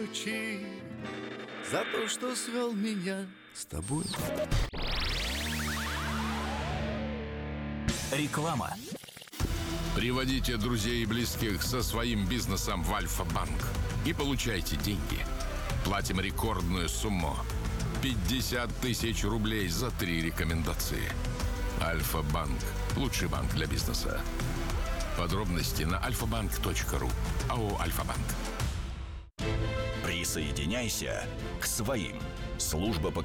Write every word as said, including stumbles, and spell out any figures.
За то, что свел меня с тобой. Реклама. Приводите друзей и близких со своим бизнесом в Альфа-банк и получайте деньги. Платим рекордную сумму – пятьдесят тысяч рублей за три рекомендации. Альфа-банк – лучший банк для бизнеса. Подробности на альфа-банк точка ру. АО «Альфа-банк». Присоединяйся к своим. Служба по